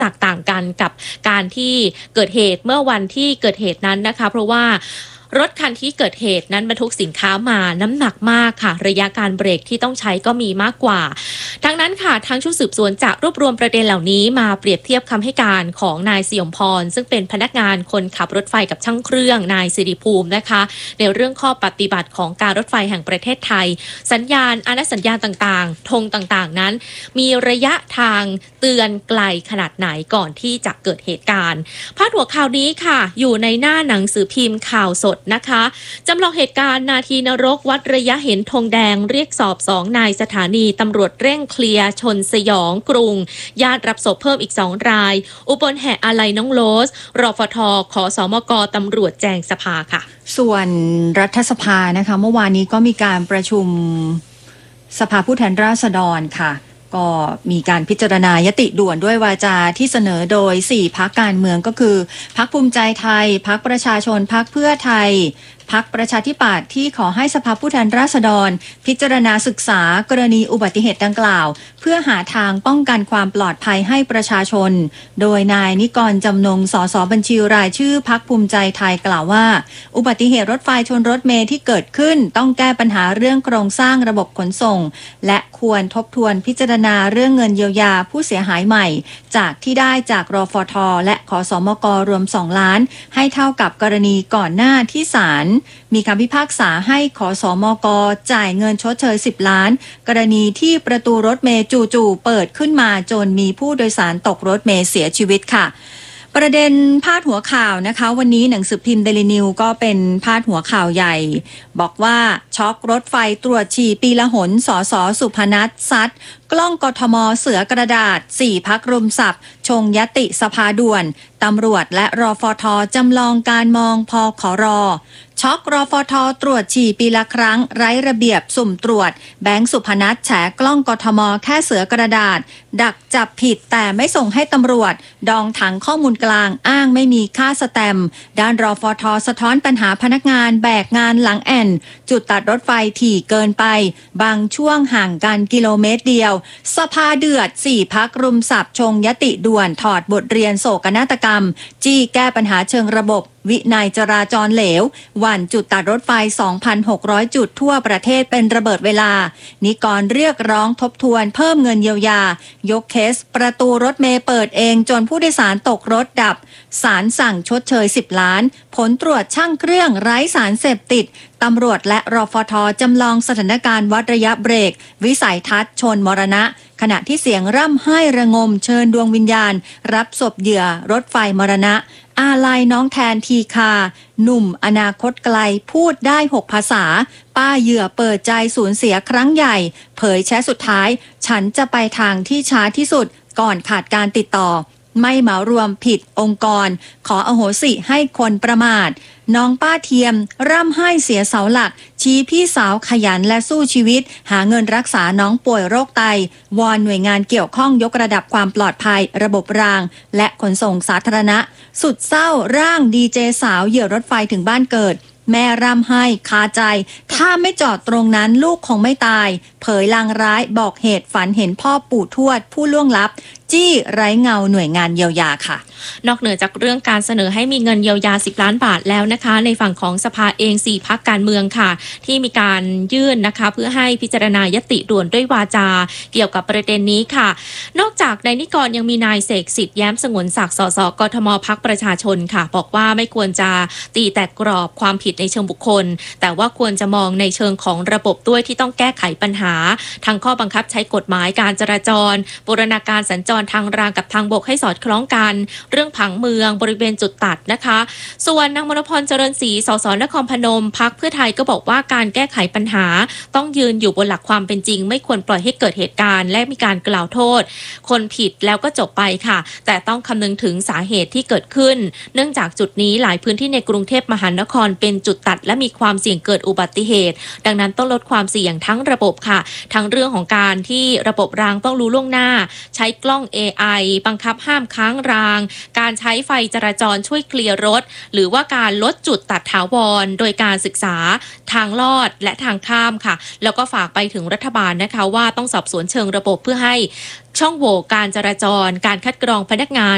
ต่างกันกับการที่เกิดเหตุเมื่อวันที่เกิดเหตุนั้นนะคะเพราะว่ารถคันที่เกิดเหตุนั้นบรรทุกสินค้ามาน้ำหนักมากค่ะระยะการเบรกที่ต้องใช้ก็มีมากกว่าทั้งนั้นค่ะทางชุดสืบสวนจะรวบรวมประเด็นเหล่านี้มาเปรียบเทียบคำให้การของนายสยมพรซึ่งเป็นพนักงานคนขับรถไฟกับช่างเครื่องนายสิริภูมินะคะในเรื่องข้อปฏิบัติของการรถไฟแห่งประเทศไทยสัญญาณอนุสัญญาณต่างๆธงต่างๆนั้นมีระยะทางเตือนไกลขนาดไหนก่อนที่จะเกิดเหตุการณ์พาดหัวข่าวนี้ค่ะอยู่ในหน้าหนังสือพิมพ์ข่าวสดนะคะจำลองเหตุการณ์นาทีนรกวัดระยะเห็นธงแดงเรียกสอบ2นายสถานีตำรวจเร่งเคลียร์ชนสยองกรุงญาติรับศพเพิ่มอีก2รายอุบลแห่อาลัยน้องโรสรฟท.ขสมก.ตำรวจแจงสภาค่ะส่วนรัฐสภานะคะเมื่อวานนี้ก็มีการประชุมสภาผู้แทนราษฎรค่ะก็มีการพิจารณายติด่วนด้วยวาจาที่เสนอโดย4พรรคการเมืองก็คือพรรคภูมิใจไทยพรรคประชาชนพรรคเพื่อไทยพรรคประชาธิปัตย์ที่ขอให้สภาผู้แทนราษฎรพิจารณาศึกษากรณีอุบัติเหตุดังกล่าวเพื่อหาทางป้องกันความปลอดภัยให้ประชาชนโดยนายนิกรจำนงสสบัญชีรายชื่อพรรคภูมิใจไทยกล่าวว่าอุบัติเหตุรถไฟชนรถเมล์ที่เกิดขึ้นต้องแก้ปัญหาเรื่องโครงสร้างระบบขนส่งและควรทบทวนพิจารณาเรื่องเงินเยียวยาผู้เสียหายใหม่จากที่ได้จากรฟท.และขสมก.รวม2ล้านให้เท่ากับกรณีก่อนหน้าที่ศาลมีคำพิพากษาให้ขสมก.จ่ายเงินชดเชย10ล้านกรณีที่ประตูรถเมล์จู่ๆเปิดขึ้นมาจนมีผู้โดยสารตกรถเมล์เสียชีวิตค่ะประเด็นพาดหัวข่าวนะคะวันนี้หนังสือพิมพ์เดลินิวก็เป็นพาดหัวข่าวใหญ่บอกว่าช็อกรถไฟตรวจฉี่ปีละหนสสสุพนัสซัดกล้องกทมเสือกระดาษ4พรรครุมสับชงยติสภาด่วนตำรวจและรฟท.จำลองการมองพขร.ช็อกรฟท.ตรวจฉี่ปีละครั้งไร้ระเบียบสุ่มตรวจแบงค์สุพนัสแฉกล้องกทมแค่เสือกระดาษดักจับผิดแต่ไม่ส่งให้ตำรวจดองถังข้อมูลกลางอ้างไม่มีค่าสแตมป์ด้านรฟท.สะท้อนปัญหาพนักงานแบกงานหลังแอ่นจุดตัดรถไฟถี่เกินไปบางช่วงห่างกันกิโลเมตรเดียวสภาเดือด4พรรครุมสับชงยติด่วนถอดบทเรียนโศกนาฏกรรมจี้แก้ปัญหาเชิงระบบวินัยจราจรเหลววันจุดตัดรถไฟ 2,600 จุดทั่วประเทศเป็นระเบิดเวลานิกรเรียกร้องทบทวนเพิ่มเงินเยียวยายกเคสประตูรถเมล์เปิดเองจนผู้โดยสารตกรถดับศาลสั่งชดเชย10ล้านผลตรวจช่างเครื่องไร้สารเสพติดตำรวจและรฟท.จำลองสถานการณ์วัดระยะเบรกวิสัยทัศน์ชนมรณะขณะที่เสียงร่ำไห้ระงมเชิญดวงวิญญาณรับศพเหยื่อรถไฟมรณะอาลัยน้องแทนทีคาหนุ่มอนาคตไกลพูดได้6ภาษาป้าเหยื่อเปิดใจสูญเสียครั้งใหญ่เผยแชทสุดท้ายฉันจะไปทางที่ช้าที่สุดก่อนขาดการติดต่อไม่เหมารวมผิดองค์กรขออโหสิให้คนประมาทน้องป้าเทียมร่ำไห้เสียเสาหลักชี้พี่สาวขยันและสู้ชีวิตหาเงินรักษาน้องป่วยโรคไตวอนหน่วยงานเกี่ยวข้องยกระดับความปลอดภัยระบบรางและขนส่งสาธารณะสุดเศร้าร่างดีเจสาวเหยื่อรถไฟถึงบ้านเกิดแม่ร่ำไห้คาใจถ้าไม่จอดตรงนั้นลูกคงไม่ตายเผยลางร้ายบอกเหตุฝันเห็นพ่อปู่ทวดผู้ล่วงลับจี้ไร้เงาหน่วยงานเยียวยาค่ะนอกเหนือจากเรื่องการเสนอให้มีเงินเยียวยา10ล้านบาทแล้วนะคะในฝั่งของสภาเอง4พรรคการเมืองค่ะที่มีการยื่นนะคะเพื่อให้พิจารณายติด่วนด้วยวาจาเกี่ยวกับประเด็นนี้ค่ะนอกจากนายนิกรยังมีนายเสกสิทธิ์แย้มสงวนศักดิ์สสกทมพรรคประชาชนค่ะบอกว่าไม่ควรจะตีแตกกรอบความผิดในเชิงบุคคลแต่ว่าควรจะมองในเชิงของระบบด้วยที่ต้องแก้ไขปัญหาทางข้อบังคับใช้กฎหมายการจราจรบูรณาการสัญจรทางรางกับทางบกให้สอดคล้องกันเรื่องผังเมืองบริเวณจุดตัดนะคะส่วนนางมณพรเจริญศรีสสนครพนมพรรคเพื่อไทยก็บอกว่าการแก้ไขปัญหาต้องยืนอยู่บนหลักความเป็นจริงไม่ควรปล่อยให้เกิดเหตุการณ์และมีการกล่าวโทษคนผิดแล้วก็จบไปค่ะแต่ต้องคำนึงถึงสาเหตุที่เกิดขึ้นเนื่องจากจุดนี้หลายพื้นที่ในกรุงเทพมหานครเป็นจุดตัดและมีความเสี่ยงเกิดอุบัติเหตุดังนั้นต้องลดความเสี่ยงทั้งระบบค่ะทั้งเรื่องของการที่ระบบรางต้องรู้ล่วงหน้าใช้กล้อง AI บังคับห้ามค้างรางการใช้ไฟจราจรช่วยเคลียร์รถหรือว่าการลดจุดตัดถาวรโดยการศึกษาทางลอดและทางข้ามค่ะแล้วก็ฝากไปถึงรัฐบาลนะคะว่าต้องสอบสวนเชิงระบบเพื่อให้ช่องโหว่การจราจรการคัดกรองพนักงาน